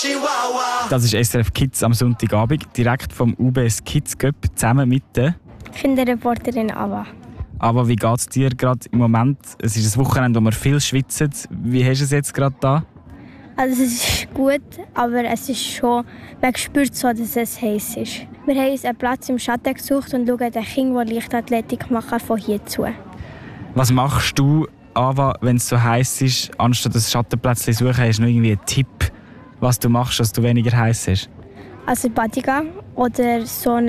Das ist SRF Kids am Sonntagabend, direkt vom UBS Kids Cup, zusammen mit der Kinderreporterin Ava. Aber wie geht es dir gerade im Moment? Es ist ein Wochenende, wo wir viel schwitzen. Wie hast du es jetzt gerade da? Also es ist gut, aber es ist schon, man spürt so, dass es heiß ist. Wir haben uns einen Platz im Schatten gesucht und schauen den Kindern, die Leichtathletik machen, von hier zu. Was machst du, Ava, wenn es so heiß ist, anstatt das Schattenplätzchen zu suchen? Hast du noch irgendwie einen Tipp, was du machst, dass du weniger heiß ist? Also Badiga oder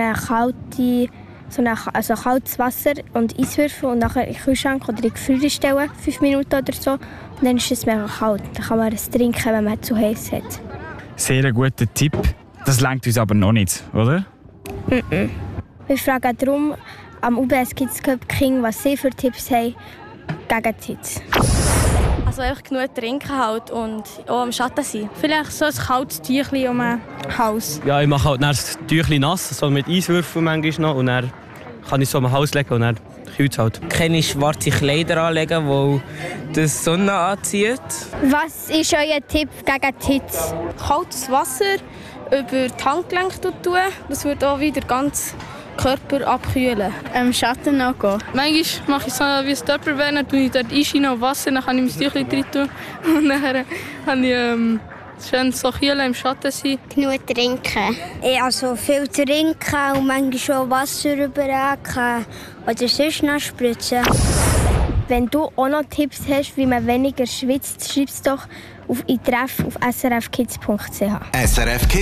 also kaltes Wasser und Eiswürfel und nachher in den Kühlschrank oder in die Gefriere stellen, 5 Minuten oder so. Und dann ist es mega kalt. Dann kann man es trinken, wenn man zu heiß hat. Sehr ein guter Tipp. Das reicht uns aber noch nicht, oder? Wir fragen darum am UBS Kids Cup King, was sie für Tipps haben gegen die Hitze. Also einfach genug trinken halt und auch am Schatten sein. Vielleicht so ein kaltes Tüchlein um den Hals. Ja, ich mache halt dann das Tüchlein nass, so mit Eiswürfeln manchmal noch. Und dann kann ich es so am Hals legen und dann kühlt es halt. Keine schwarze Kleider anlegen, weil die Sonne anzieht. Was ist euer Tipp gegen die Hitze? Kaltes Wasser über die Handgelenke tun, das wird auch wieder ganz Körper abkühlen. Im Schatten noch gehen. Manchmal mache ich so wie ein Tupperware, dann tue ich dort Einschienen auf Wasser, dann kann ich mein Tüchlein rein tun. Und dann kann ich schön so kühlen im Schatten sein. Genug trinken. Also viel trinken und manchmal schon Wasser überrücken oder sonst noch spritzen. Wenn du auch noch Tipps hast, wie man weniger schwitzt, schreib es doch in Treff auf srfkids.ch. SRF Kids.